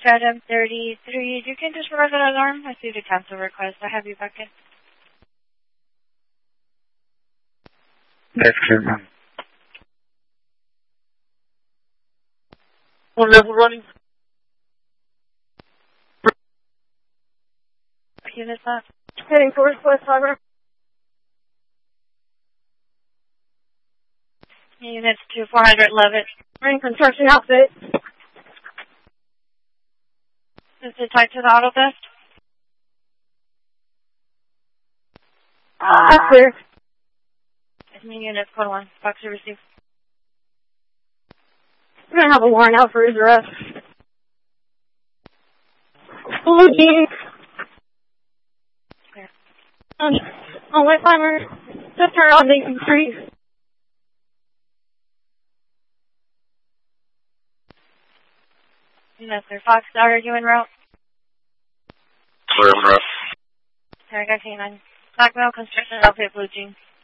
Stratum 33. You can just provide an alarm. I see the cancel request. I have you back in. Excellent. One level running. Unit left. Heading towards West Harbor. Units 2411. Marine construction outfit. Is it tied to the auto theft? That's clear. Units, code 1. Box to receive. We're gonna have a warrant out for his arrest. Blue jeans. Clear. On West Harbor. Just turn on Nathan Street. Yes, sir. Fox, are you en route? Clear en route. Sarah, got K9. Blackmail construction outfit, blue jeans.